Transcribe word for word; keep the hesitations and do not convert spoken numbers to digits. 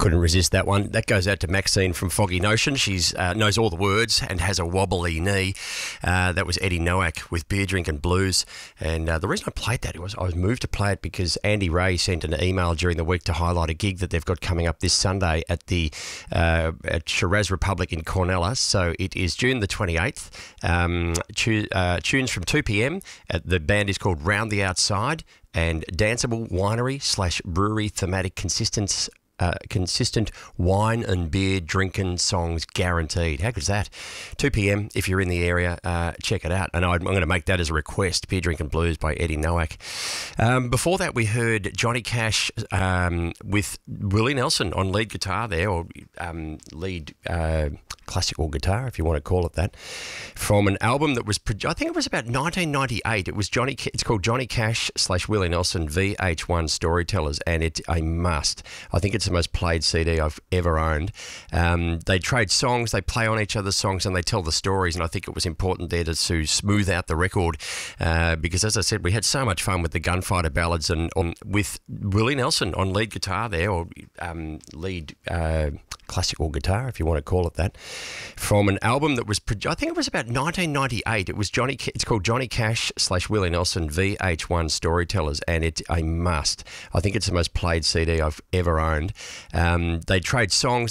Couldn't resist that one. That goes out to Maxine from Foggy Notion. She uh, knows all the words and has a wobbly knee. Uh, that was Eddie Nowak with Beer Drinking Blues. And uh, the reason I played that was I was moved to play it because Andy Ray sent an email during the week to highlight a gig that they've got coming up this Sunday at the uh, at Shiraz Republic in Cornella. So it is June the twenty-eighth. Um, tu- uh, tunes from two p.m. Uh, the band is called Round the Outside, and danceable winery slash brewery thematic consistence. Uh, consistent wine and beer drinking songs guaranteed. How good is that? two p.m. if you're in the area, uh, check it out. And I'm going to make that as a request. Beer Drinking Blues by Eddie Nowak. Um, before that, we heard Johnny Cash um, with Willie Nelson on lead guitar there, or um, lead uh, classical guitar, if you want to call it that, from an album that was, I think it was about nineteen ninety-eight. It was Johnny. It's called Johnny Cash slash Willie Nelson V H one Storytellers, and it's a must. I think it's the most played C D I've ever owned. Um, they trade songs, they play on each other's songs, and they tell the stories, and I think it was important there to, to smooth out the record uh, because, as I said, we had so much fun with the Gunfighter ballads and on, with Willie Nelson on lead guitar there, or um, lead uh, classical guitar, if you want to call it that, from an album that was, I think it was about nineteen ninety-eight. It was Johnny. It's called Johnny Cash slash Willie Nelson V H one Storytellers, and it's a must. I think it's the most played C D I've ever owned. Um, they trade songs.